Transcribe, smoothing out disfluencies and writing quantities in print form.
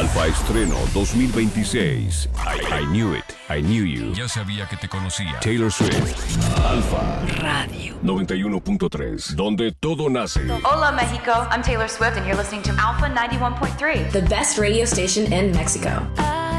Alfa Estreno 2026. I knew it. I knew you. Ya sabía que te conocía. Taylor Swift. Alfa Radio 91.3. Donde todo nace. Hola, Mexico. I'm Taylor Swift, and you're listening to Alpha 91.3. The best radio station in Mexico.